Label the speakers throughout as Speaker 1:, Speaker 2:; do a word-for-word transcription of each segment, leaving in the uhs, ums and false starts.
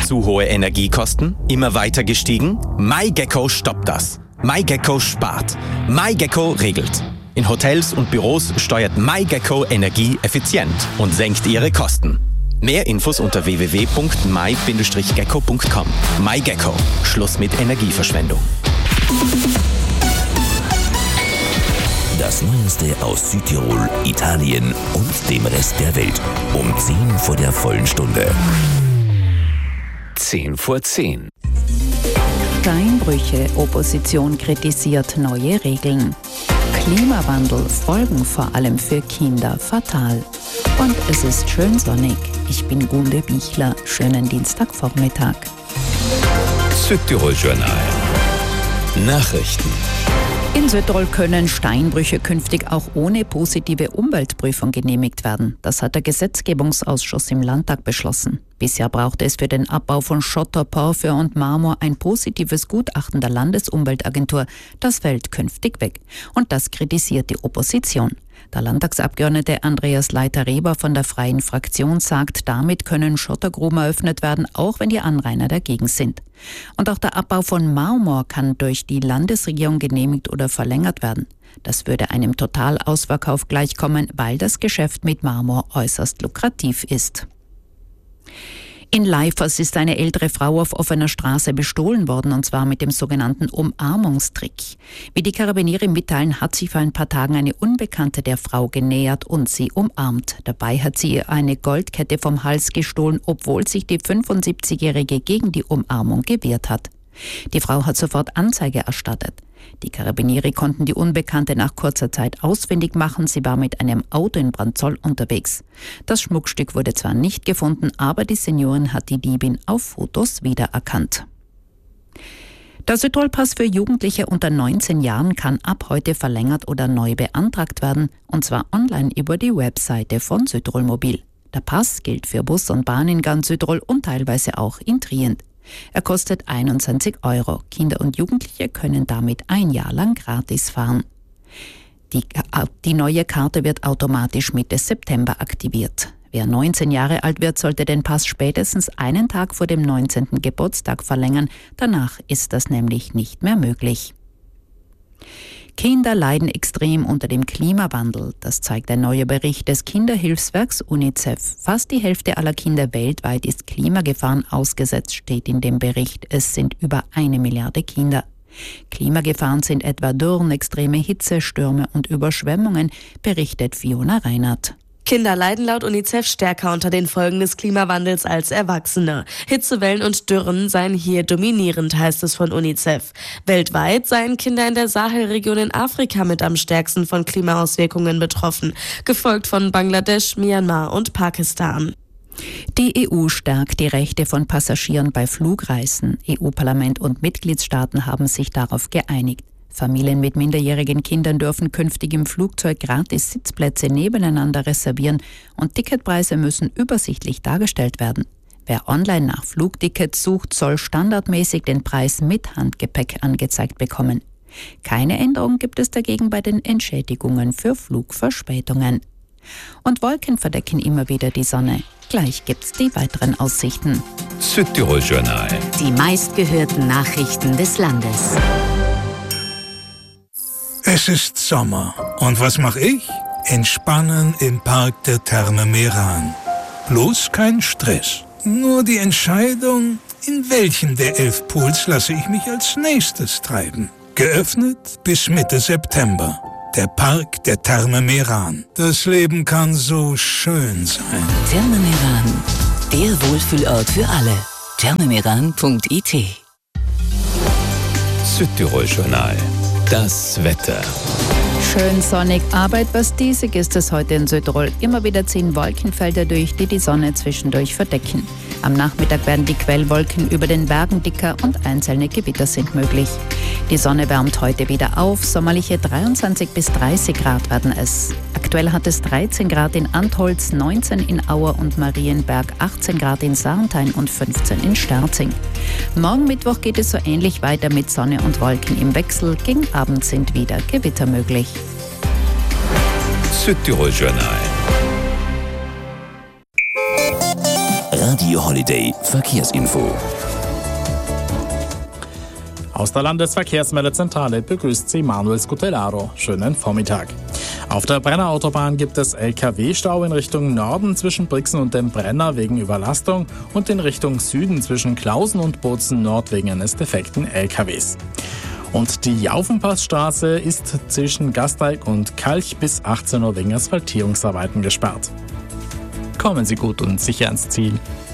Speaker 1: Zu hohe Energiekosten? Immer weiter gestiegen? MyGecko stoppt das. MyGecko spart. MyGecko regelt. In Hotels und Büros steuert MyGecko Energie effizient und senkt ihre Kosten. Mehr Infos unter w w w punkt my Bindestrich gecko punkt com. MyGecko. Schluss mit Energieverschwendung.
Speaker 2: Das Neueste aus Südtirol, Italien und dem Rest der Welt. Um zehn vor der vollen Stunde.
Speaker 3: zehn vor zehn.
Speaker 4: Steinbrüche, Opposition kritisiert neue Regeln. Klimawandel, Folgen vor allem für Kinder fatal. Und es ist schön sonnig. Ich bin Gunde Bichler. Schönen Dienstagvormittag.
Speaker 3: Südtirol Journal. Nachrichten.
Speaker 4: In Südtirol können Steinbrüche künftig auch ohne positive Umweltprüfung genehmigt werden. Das hat der Gesetzgebungsausschuss im Landtag beschlossen. Bisher brauchte es für den Abbau von Schotter, Porphyr und Marmor ein positives Gutachten der Landesumweltagentur. Das fällt künftig weg. Und das kritisiert die Opposition. Der Landtagsabgeordnete Andreas Leiter-Reber von der Freien Fraktion sagt, damit können Schottergruben eröffnet werden, auch wenn die Anrainer dagegen sind. Und auch der Abbau von Marmor kann durch die Landesregierung genehmigt oder verlängert werden. Das würde einem Totalausverkauf gleichkommen, weil das Geschäft mit Marmor äußerst lukrativ ist. In Leifers ist eine ältere Frau auf offener Straße bestohlen worden, und zwar mit dem sogenannten Umarmungstrick. Wie die Karabiniere mitteilen, hat sich vor ein paar Tagen eine Unbekannte der Frau genähert und sie umarmt. Dabei hat sie ihr eine Goldkette vom Hals gestohlen, obwohl sich die fünfundsiebzigjährige gegen die Umarmung gewehrt hat. Die Frau hat sofort Anzeige erstattet. Die Karabiniere konnten die Unbekannte nach kurzer Zeit ausfindig machen. Sie war mit einem Auto in Brandzol unterwegs. Das Schmuckstück wurde zwar nicht gefunden, aber die Seniorin hat die Diebin auf Fotos wiedererkannt. Der Südtirol-Pass für Jugendliche unter neunzehn Jahren kann ab heute verlängert oder neu beantragt werden, und zwar online über die Webseite von Südtirol Mobil. Der Pass gilt für Bus und Bahn in ganz Südtirol und teilweise auch in Trient. Er kostet einundzwanzig Euro. Kinder und Jugendliche können damit ein Jahr lang gratis fahren. Die, die neue Karte wird automatisch Mitte September aktiviert. Wer neunzehn Jahre alt wird, sollte den Pass spätestens einen Tag vor dem neunzehnten Geburtstag verlängern. Danach ist das nämlich nicht mehr möglich. Kinder leiden extrem unter dem Klimawandel. Das zeigt ein neuer Bericht des Kinderhilfswerks UNICEF. Fast die Hälfte aller Kinder weltweit ist Klimagefahren ausgesetzt, steht in dem Bericht. Es sind über eine Milliarde Kinder. Klimagefahren sind etwa Dürren, extreme Hitze, Stürme und Überschwemmungen, berichtet Fiona Reinhardt.
Speaker 5: Kinder leiden laut UNICEF stärker unter den Folgen des Klimawandels als Erwachsene. Hitzewellen und Dürren seien hier dominierend, heißt es von UNICEF. Weltweit seien Kinder in der Sahelregion in Afrika mit am stärksten von Klimaauswirkungen betroffen, gefolgt von Bangladesch, Myanmar und Pakistan.
Speaker 4: Die E U stärkt die Rechte von Passagieren bei Flugreisen. E U-Parlament und Mitgliedstaaten haben sich darauf geeinigt. Familien mit minderjährigen Kindern dürfen künftig im Flugzeug gratis Sitzplätze nebeneinander reservieren und Ticketpreise müssen übersichtlich dargestellt werden. Wer online nach Flugtickets sucht, soll standardmäßig den Preis mit Handgepäck angezeigt bekommen. Keine Änderung gibt es dagegen bei den Entschädigungen für Flugverspätungen. Und Wolken verdecken immer wieder die Sonne. Gleich gibt's die weiteren Aussichten.
Speaker 3: Südtirol Journal.
Speaker 6: Die meistgehörten Nachrichten des Landes.
Speaker 7: Es ist Sommer. Und was mache ich? Entspannen im Park der Therme Meran. Bloß kein Stress. Nur die Entscheidung, in welchen der elf Pools lasse ich mich als nächstes treiben. Geöffnet bis Mitte September. Der Park der Therme Meran. Das Leben kann so schön sein.
Speaker 6: Therme Meran. Der Wohlfühlort für alle. thermemeran punkt i t.
Speaker 3: Südtirol Journal. Das Wetter.
Speaker 4: Schön sonnig, aber etwas diesig ist es heute in Südtirol. Immer wieder ziehen Wolkenfelder durch, die die Sonne zwischendurch verdecken. Am Nachmittag werden die Quellwolken über den Bergen dicker und einzelne Gewitter sind möglich. Die Sonne wärmt heute wieder auf. Sommerliche dreiundzwanzig bis dreißig Grad werden es. Aktuell hat es dreizehn Grad in Antholz, neunzehn in Auer und Marienberg, achtzehn Grad in Sarnthein und fünfzehn in Sterzing. Morgen Mittwoch geht es so ähnlich weiter mit Sonne und Wolken im Wechsel. Gegen Abend sind wieder Gewitter möglich.
Speaker 3: Südtirol Journal.
Speaker 2: Radio Holiday Verkehrsinfo.
Speaker 8: Aus der Landesverkehrsmeldezentrale begrüßt Sie Manuel Scutellaro. Schönen Vormittag. Auf der Brennerautobahn gibt es L K W-Stau in Richtung Norden zwischen Brixen und dem Brenner wegen Überlastung und in Richtung Süden zwischen Klausen und Bozen Nord wegen eines defekten L K Ws. Und die Jaufenpassstraße ist zwischen Gasteig und Kalch bis achtzehn Uhr wegen Asphaltierungsarbeiten gesperrt. Kommen Sie gut und sicher ans Ziel.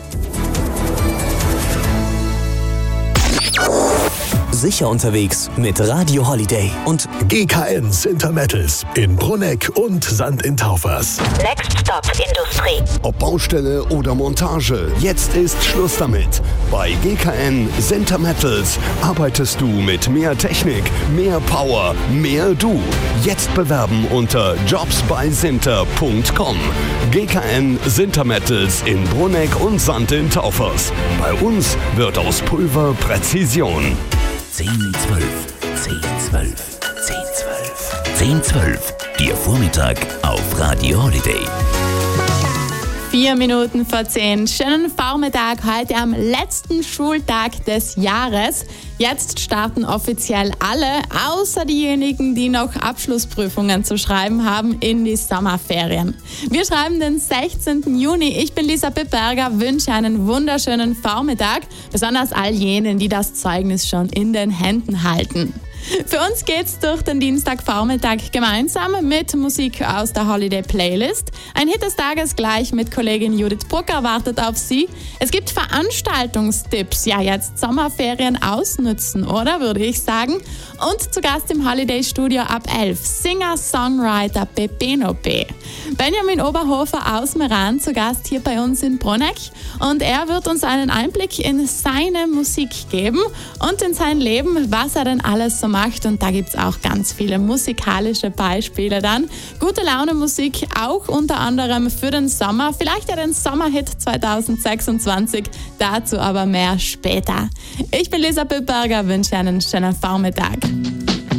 Speaker 9: Sicher unterwegs mit Radio Holiday und
Speaker 10: G K N Sintermettels in Brunegg und Sand in Taufers.
Speaker 11: Next Stop Industrie.
Speaker 10: Ob Baustelle oder Montage, jetzt ist Schluss damit. Bei G K N Sintermettels arbeitest du mit mehr Technik, mehr Power, mehr du. Jetzt bewerben unter jobs bei sinter punkt com. G K N Sintermettels in Brunegg und Sand in Taufers. Bei uns wird aus Pulver Präzision.
Speaker 2: zehn zwölf, zehn zwölf, zehn zwölf, zehn zwölf. Der Vormittag auf Radio Holiday.
Speaker 12: Vier Minuten vor zehn. Schönen Vormittag heute am letzten Schultag des Jahres. Jetzt starten offiziell alle, außer diejenigen, die noch Abschlussprüfungen zu schreiben haben, in die Sommerferien. Wir schreiben den sechzehnten Juni. Ich bin Lisa Pipperger, wünsche einen wunderschönen Vormittag, besonders all jenen, die das Zeugnis schon in den Händen halten. Für uns geht's durch den Dienstagvormittag gemeinsam mit Musik aus der Holiday Playlist. Ein Hit des Tages gleich mit Kollegin Judith Brucker wartet auf Sie. Es gibt Veranstaltungstipps. Ja, jetzt Sommerferien ausnützen, oder? Würde ich sagen. Und zu Gast im Holiday Studio ab elf Singer-Songwriter Pepino P. Benjamin Oberhofer aus Meran zu Gast hier bei uns in Brunegg. Und er wird uns einen Einblick in seine Musik geben und in sein Leben, was er denn alles so macht. Und da gibt es auch ganz viele musikalische Beispiele dann. Gute Laune Musik, auch unter anderem für den Sommer. Vielleicht ja den Sommerhit zwanzig sechsundzwanzig. Dazu aber mehr später. Ich bin Lisa Pipperger, wünsche einen schönen Vormittag.